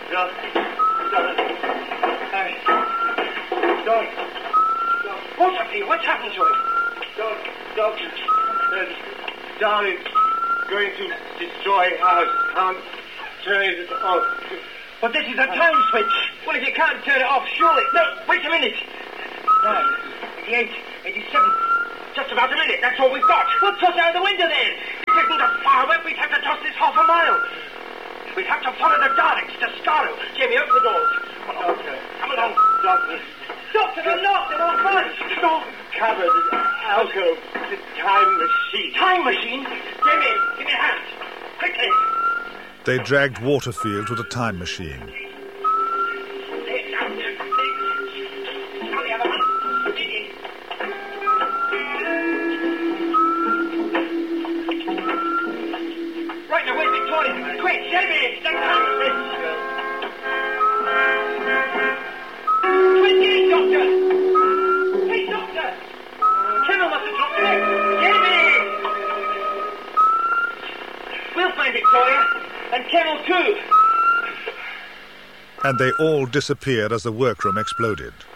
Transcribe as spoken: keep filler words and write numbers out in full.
Doc. Doc. Hey. Doc. Doc. What's up here? What's happened to him? Doc. Doc. Uh, Darling's going to destroy our can't turn it off. But this is a time switch. Well, if you can't turn it off, surely... No, wait a minute. Nine, eighty-eight, eighty-seven. Just about a minute. That's all we've got. We'll toss out the window then. This isn't a firework. We'd have to toss this half a mile. We'd have to follow the Daleks to Scarrow. Jamie, open the doors. Come along. Doctor. Come along. Doctor. Doctor, they're locked. They're on fire. No. Cupboard. Alcove. The time machine. Time machine? Jamie, give me a hand. Quickly. They dragged Waterfield to the time machine. Right, now where's Victoria? Quick, Jamie, that time switch. twenty-eight, Doctor. Hey, Doctor. Kennel must have dropped it. Jamie! We'll find Victoria. And Kennel too. And they all disappeared as the workroom exploded.